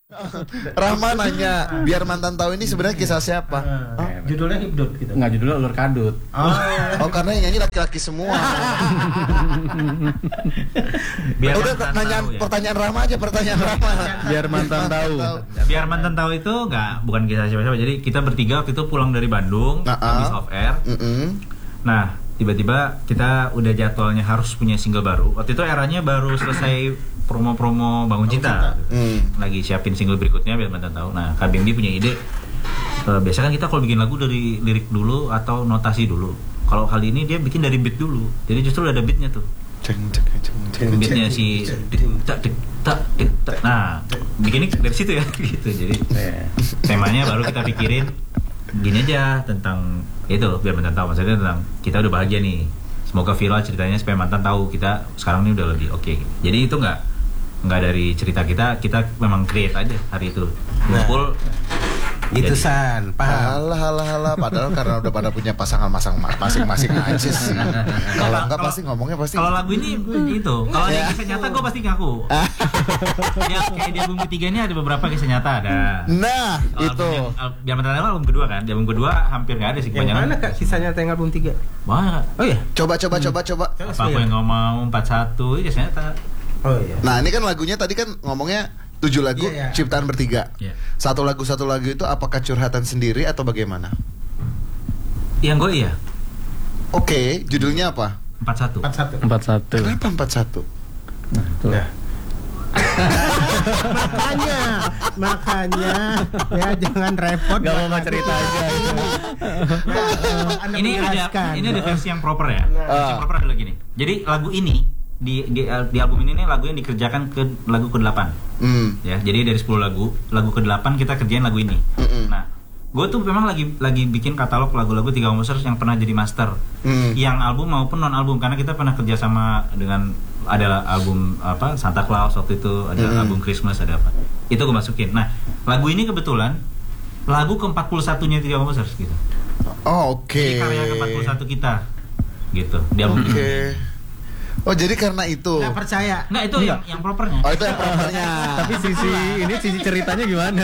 Rahma nanya, biar mantan tahu ini sebenarnya kisah siapa? Judulnya Hipdut gitu. Enggak, judulnya Ulur Kadut. Oh, karena yang nyanyi laki-laki semua. Biar Udah mantan nanya tahu, ya. pertanyaan Rahma aja, pertanyaan Rahma. Biar mantan tahu. Biar mantan tahu itu bukan kisah siapa-siapa. Jadi kita bertiga waktu itu pulang dari Bandung, habis off air. Nah, tiba-tiba kita udah jadwalnya harus punya single baru. Waktu itu eranya baru selesai promo-promo Bangun Cinta. Lagi siapin single berikutnya biar mantan tahu. Nah, Kak Bimbi punya ide. Biasa kan kita kalau bikin lagu dari lirik dulu atau notasi dulu. Kalau kali ini dia bikin dari beat dulu. Jadi justru ada beatnya tuh. Beatnya si tak. Nah, bikinnya dari situ ya gitu. Jadi temanya baru kita pikirin gini aja tentang itu biar mantan tahu. Maksudnya tentang kita udah bahagia nih. Semoga viral ceritanya supaya mantan tahu kita sekarang ini udah lebih oke. Jadi itu nggak dari cerita kita memang create aja hari itu. Ngumpul. Itu San, paham. Halah, padahal karena udah pada punya pasangan masing-masing aja sih. Kalau enggak pasti ngomongnya pasti. Kalau lagu ini itu, kalau ada kisah nyata gue pasti ngaku. Ya kayak di album ketiga ini ada beberapa kisah nyata ada. Nah, itu. Biar mantan tahu album kedua kan. Di album kedua hampir nggak ada sih Yang kebanyakan. mana Kak sisanya tengah album 3? Banyak. Oh iya. Coba. Apa aku yang ngomong 41 itu kisah nyata. Oh iya. Nah, ini kan lagunya tadi kan ngomongnya 7 lagu ciptaan bertiga. Satu lagu itu apakah curhatan sendiri atau bagaimana? Yang gue iya. Oke, judulnya apa? 41. Kenapa 41? Nah. makanya ya jangan repot. Gak mau cerita aja. Ini ada versi yang proper ya. Versi yang proper adalah gini. Jadi lagu ini di album ini nih lagu yang dikerjakan ke lagu ke-8. Ya, jadi dari 10 lagu ke-8 kita kerjain lagu ini. Nah, gue tuh memang lagi bikin katalog lagu-lagu 3 Composers yang pernah jadi master. Yang album maupun non album karena kita pernah kerja sama dengan ada album apa Santa Claus waktu itu, ada album Christmas, ada apa. Itu gue masukin. Nah, lagu ini kebetulan lagu ke-41-nya 3 Composers gitu. Oh, oke. Jadi karya ke-41 kita. Gitu. Di album ini. Oh, jadi karena itu. Nggak percaya. Nggak, itu yang propernya. Oh, itu yang propernya. Tapi sisi ceritanya gimana?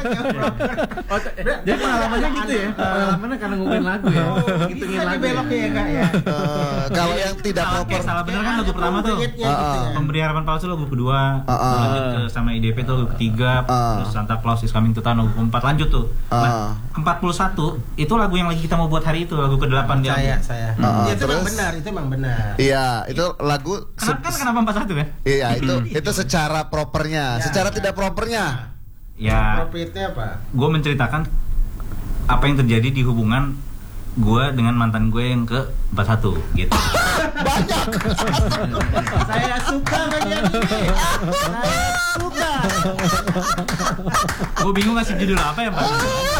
Jadi pengalamannya gitu ya. Pengalamannya karena ngumpulin lagu ya. Hitungin lagu beloknya ya Kak ya. Kalau yang tidak proper. Salah bener kan lagu pertama tuh. Pemberi Harapan Palsu lagu kedua. Lanjut ke sama IDP tuh lagu ketiga. Terus Santa Claus is Coming to Town lagu keempat, lanjut tuh. Nah, ke-41 itu lagu yang lagi kita mau buat hari itu, lagu ke-8 dia. Saya. Itu emang benar. Iya, itu lagu kenapa 41 kan? Iya, itu secara propernya. Secara tidak propernya. Ya. Propernya apa? Gue menceritakan apa yang terjadi di hubungan gue dengan mantan gue yang ke-41 gitu. Banyak. Saya suka bagian ini. Saya suka. Gue bingung ngasih judul apa ya, Pak.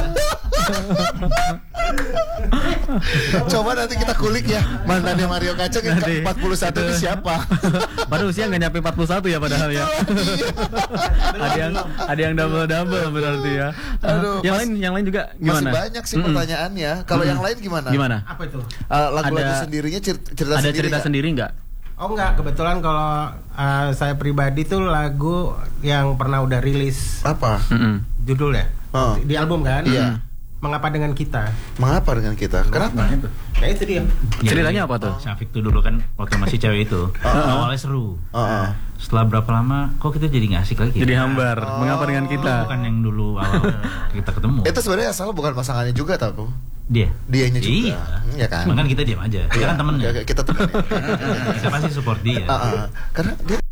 Coba nanti kita kulik ya mantannya Mario Kacang yang ke-41 itu siapa? Padahal usia nggak nyampe 41 ya padahal ya. Ada yang double berarti ya. Aduh, yang lain juga gimana? Masih banyak sih pertanyaannya. Kalau yang lain gimana? Apa itu? Lagu-lagu sendirinya cerita sendiri nggak? Oh enggak, kebetulan kalau saya pribadi tuh lagu yang pernah udah rilis. Apa? Judulnya di album kan? Iya. Mengapa dengan kita? Mengapa dengan kita? Kenapa? Ya itu dia. Ceritanya apa tuh? Syafiq tuh dulu kan waktu masih cewek itu awalnya seru. Setelah berapa lama kok kita jadi nggak asik lagi? Jadi hambar. Mengapa dengan kita? Bukan yang dulu awal kita ketemu. Itu sebenarnya asal bukan pasangannya juga tahu. Dianya Dianya juga. Iya kan? Makanya kita diam aja. Kita kan temennya. Kita temen. Kita pasti support dia. Karena dia